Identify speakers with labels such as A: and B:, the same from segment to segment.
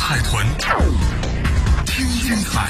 A: 海豚听精彩。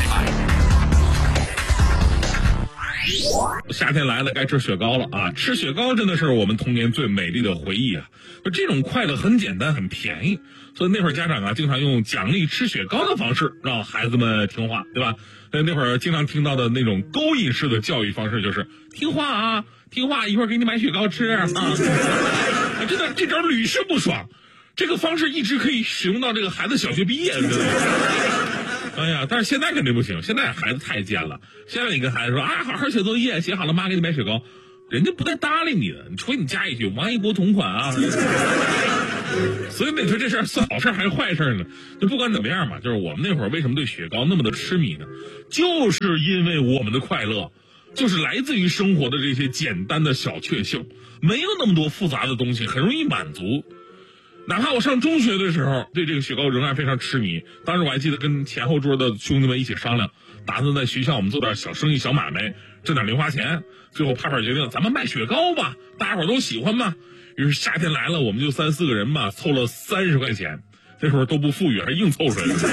B: 夏天来了，该吃雪糕了啊！吃雪糕真的是我们童年最美丽的回忆啊！这种快乐很简单，很便宜，所以那会儿家长啊，经常用奖励吃雪糕的方式让孩子们听话，对吧？那会儿经常听到的那种勾引式的教育方式就是听话啊，听话，一会儿给你买雪糕吃啊！真的，这招屡试不爽。这个方式一直可以使用到这个孩子小学毕业，对不对？哎呀，但是现在肯定不行，现在孩子太贱了。现在你跟孩子说啊，好好写作业，写好了妈给你买雪糕，人家不带搭理你的，你除非你加一句王一博同款啊。所以你说这事儿算好事还是坏事呢？就不管怎么样嘛，就是我们那会儿为什么对雪糕那么的痴迷呢？就是因为我们的快乐就是来自于生活的这些简单的小确幸，没有那么多复杂的东西，很容易满足。哪怕我上中学的时候对这个雪糕仍然非常痴迷，当时我还记得跟前后桌的兄弟们一起商量，打算在学校我们做点小生意小买卖，挣点零花钱，最后拍决定咱们卖雪糕吧，大家伙都喜欢嘛。于是夏天来了，我们就3、4个人嘛，凑了30块钱，这时候都不富裕，还硬凑出来的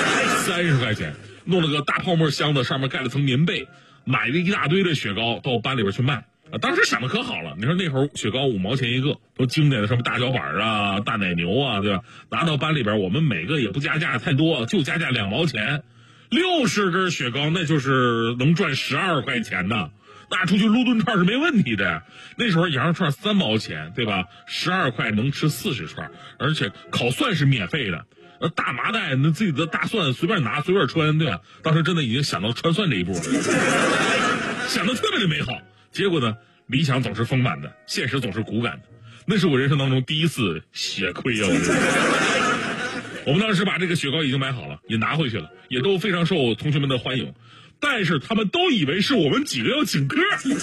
B: 30块钱，弄了个大泡沫箱子，上面盖了层棉被，买了一大堆的雪糕到班里边去卖。当时想的可好了，你说那会儿雪糕5毛钱一个，都经典的什么大脚板啊、大奶牛啊，对吧？拿到班里边，我们每个也不加价太多，就加价2毛钱，60根雪糕，那就是能赚12块钱呢。拿出去撸顿串是没问题的。那时候羊肉串3毛钱，对吧？12块能吃40串，而且烤蒜是免费的。大麻袋，那自己的大蒜随便拿随便穿，对吧？当时真的已经想到穿蒜这一步了，想的特别的美好。结果呢，理想总是丰满的，现实总是骨感的。那是我人生当中第一次血亏啊！我们当时把这个雪糕已经买好了，也拿回去了，也都非常受同学们的欢迎。但是他们都以为是我们几个要请客，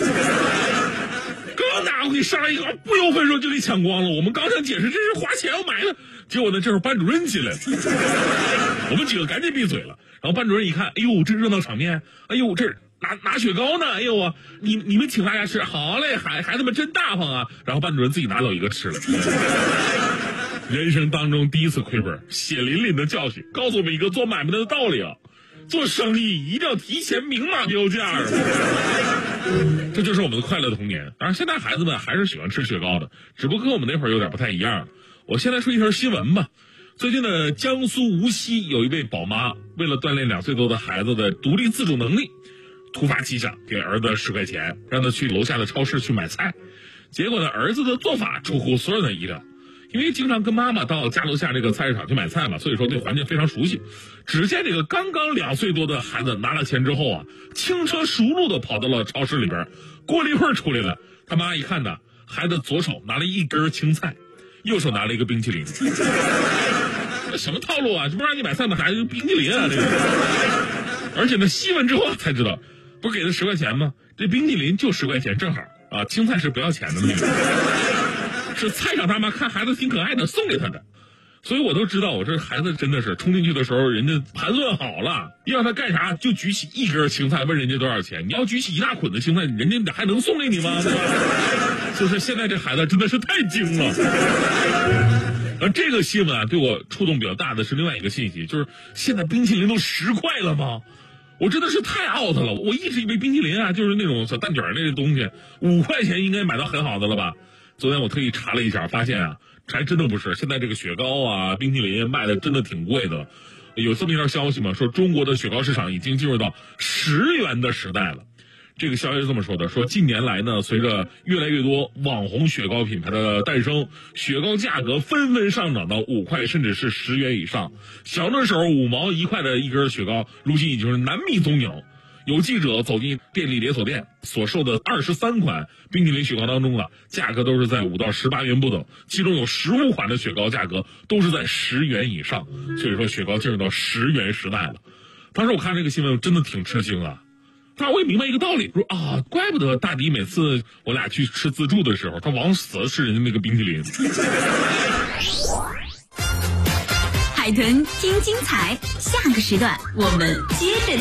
B: 刚拿回去上来一个，不由分说就给抢光了。我们刚想解释这是花钱要买的，结果呢，这时候班主任进来了，我们几个赶紧闭嘴了。然后班主任一看，哎呦，这热闹场面，哎呦，这拿雪糕呢，哎呦啊，你们请大家吃，好嘞，孩子们真大方啊。然后班主任自己拿走一个吃了。人生当中第一次亏本，血淋淋的教训，告诉我们一个做买卖的道理啊。做生意一定要提前明码标价，这就是我们的快乐童年。当然，现在孩子们还是喜欢吃雪糕的，只不过跟我们那会儿有点不太一样。我现在说一条新闻吧。最近的江苏无锡有一位宝妈，为了锻炼2岁多的孩子的独立自主能力，突发奇想，给儿子10块钱，让他去楼下的超市去买菜。结果呢，儿子的做法出乎所有人的意料。因为经常跟妈妈到家楼下这个菜市场去买菜嘛，所以说对环境非常熟悉。只见这个刚刚2岁多的孩子拿了钱之后啊，轻车熟路的跑到了超市里边，过了一会儿出来了。他妈一看呢，孩子左手拿了一根青菜，右手拿了一个冰淇淋。什么套路啊？这不让你买菜吗？孩子冰淇淋啊这个。而且呢，细问之后才知道，不是给他10块钱吗？这冰淇淋就10块钱正好啊，青菜是不要钱的那个。是菜场大妈看孩子挺可爱的送给他的，所以我都知道，我这孩子真的是冲进去的时候，人家盘算好了，要让他干啥就举起一根青菜，问人家多少钱。你要举起一大捆的青菜，人家还能送给你吗？对吧？就是现在这孩子真的是太精了。而这个新闻啊，对我触动比较大的是另外一个信息，就是现在冰淇淋都10块了吗？我真的是太 out 了。我一直以为冰淇淋啊就是那种小蛋卷那些东西，5块钱应该买到很好的了吧。昨天我特意查了一下，发现啊，还真的不是。现在这个雪糕啊、冰淇淋卖的真的挺贵的。有这么一条消息嘛，说中国的雪糕市场已经进入到10元的时代了。这个消息是这么说的，说近年来呢，随着越来越多网红雪糕品牌的诞生，雪糕价格纷纷上涨到5块甚至是10元以上。小的时候5毛1块的一根雪糕，如今已经是难觅踪影。有记者走进便利连锁店，所售的23款冰淇淋雪糕当中啊，价格都是在5到18元不等，其中有15款的雪糕价格都是在10元以上。所以说雪糕进入到10元时代了。当时我看这个新闻真的挺吃惊啊。但是我也明白一个道理，说啊，怪不得大迪每次我俩去吃自助的时候，他往死吃人家那个冰淇淋。
C: 海豚听精彩，下个时段我们接着